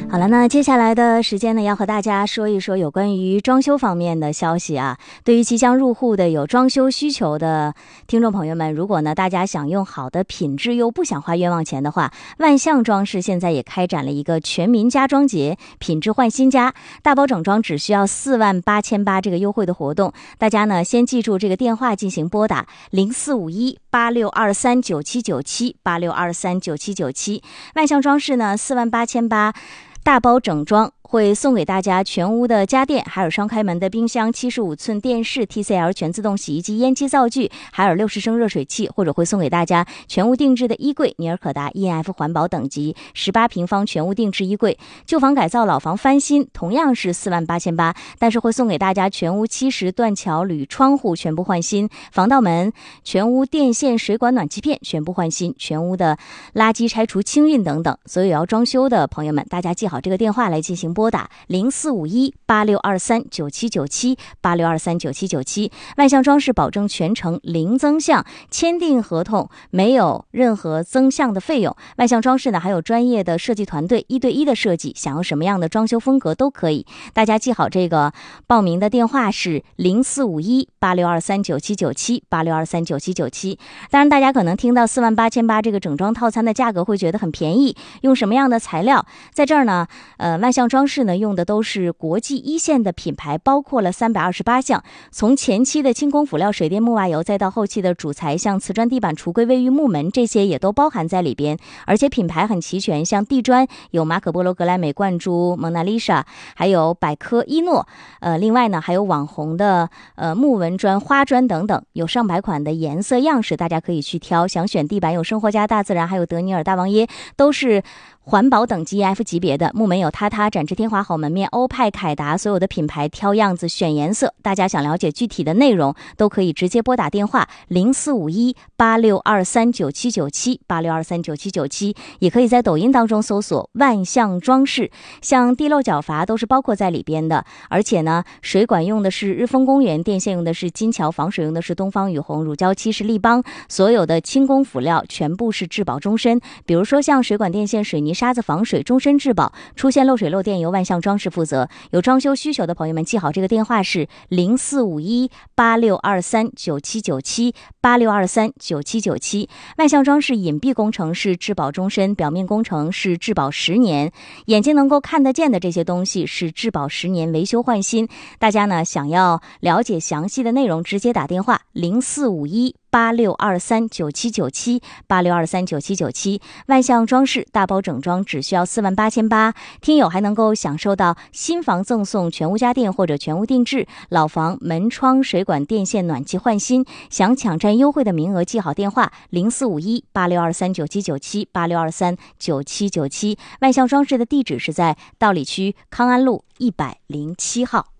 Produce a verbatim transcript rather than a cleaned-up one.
好了，那接下来的时间呢，要和大家说一说有关于装修方面的消息啊。对于即将入户的有装修需求的听众朋友们，如果呢大家想用好的品质又不想花冤枉钱的话，万象装饰现在也开展了一个全民家装节，品质换新家，大包整装只需要四万八千八这个优惠的活动。大家呢先记住这个电话进行拨打零四五一八六二三九七九七八六二三九七九七。万象装饰呢四万八千八。大包整装会送给大家全屋的家电，还有双开门的冰箱、七十五寸电视、T C L 全自动洗衣机、烟机灶具，还有六十升热水器，或者会送给大家全屋定制的衣柜，尼尔可达 E N F 环保等级十八平方全屋定制衣柜。旧房改造、老房翻新同样是四万八千八，但是会送给大家全屋七十断桥铝窗户全部换新，防盗门、全屋电线、水管、暖气片全部换新，全屋的垃圾拆除、清运等等。所以要装修的朋友们，大家记好这个电话来进行拨打零四五一八六二三九七九七八六二三九七九七。万象装饰保证全程零增项，签订合同没有任何增项的费用。万象装饰呢还有专业的设计团队，一对一的设计，想要什么样的装修风格都可以。大家记好这个报名的电话是零四五一八六二三九七九七八六二三九七九七。当然大家可能听到四万八千八这个整装套餐的价格会觉得很便宜，用什么样的材料？在这儿呢呃，万象装饰呢用的都是国际一线的品牌，包括了三百二十八项，从前期的轻工辅料、水电木瓦油，再到后期的主材，像瓷砖地板、橱柜、卫浴、木门，这些也都包含在里边。而且品牌很齐全，像地砖有马可波罗、格莱美、冠珠、蒙娜丽莎，还有百科、伊诺，呃，另外呢还有网红的呃木纹砖、花砖等等，有上百款的颜色样式，大家可以去挑。想选地板有生活家、大自然，还有德尼尔、大王耶，都是环保等级 F 级别的。木门有榻榻、展翅、天华、好门面、欧派、凯达，所有的品牌挑样子选颜色。大家想了解具体的内容，都可以直接拨打电话零四五一八六二三九七九七八六二三九七九七，也可以在抖音当中搜索万象装饰，像地漏角阀都是包括在里边的。而且呢，水管用的是日丰公园，电线用的是金桥，防水用的是东方雨虹，乳胶漆是立邦，所有的轻工辅料全部是质保终身。比如说像水管、电线、水泥、沙子防水终身质保，出现漏水漏电由万象装饰负责。有装修需求的朋友们记好这个电话是零四五一八六二三九七九七八六二三九七九七。万象装饰隐蔽工程是质保终身，表面工程是质保十年，眼睛能够看得见的这些东西是质保十年，维修换新。大家呢想要了解详细的内容，直接打电话零四五一八六二三九七九七八六二三九七九七。万象装饰大包整装只需要四万八千八，听友还能够享受到新房赠送全屋家电或者全屋定制，老房门窗、水管、电线、暖气换新。想抢占优惠的名额，记好电话零四五一八六二三九七九七八六二三九七九七。万象装饰的地址是在道里区康安路一百零七号。